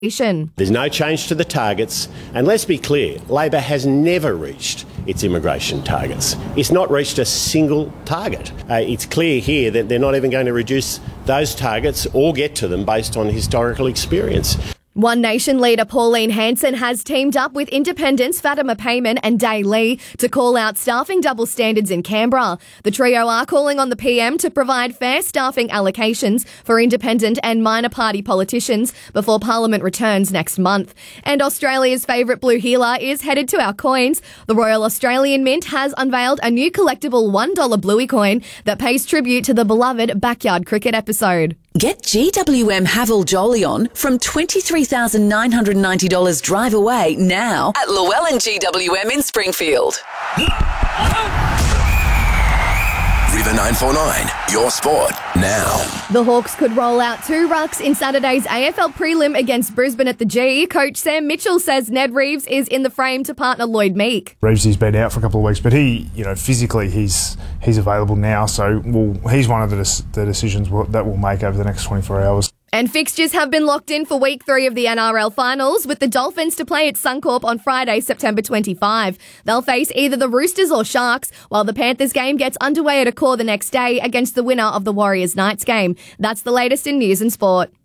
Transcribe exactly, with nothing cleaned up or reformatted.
There's no change to the targets, and let's be clear, Labor has never reached its immigration targets. It's not reached a single target. Uh, it's clear here that they're not even going to reduce those targets or get to them based on historical experience. One Nation leader Pauline Hanson has teamed up with independents Fatima Payman and Day Lee to call out staffing double standards in Canberra. The trio are calling on the P M to provide fair staffing allocations for independent and minor party politicians before Parliament returns next month. And Australia's favourite blue healer is headed to our coins. The Royal Australian Mint has unveiled a new collectible one dollar Bluey coin that pays tribute to the beloved backyard cricket episode. Get G W M Haval Jolyon from twenty-three thousand nine hundred ninety dollars drive away now at Llewellyn G W M in Springfield. River nine four nine, your sport now. The Hawks could roll out two rucks in Saturday's A F L prelim against Brisbane at the G. Coach Sam Mitchell says Ned Reeves is in the frame to partner Lloyd Meek. Reeves has been out for a couple of weeks, but he, you know, physically he's he's available now, so we'll, he's one of the, the decisions we'll, that we'll make over the next twenty-four hours. And fixtures have been locked in for week three of the N R L finals, with the Dolphins to play at Suncorp on Friday, September twenty-fifth. They'll face either the Roosters or Sharks, while the Panthers game gets underway at Accor the next day against the winner of the Warriors Knights game. That's the latest in news and sport.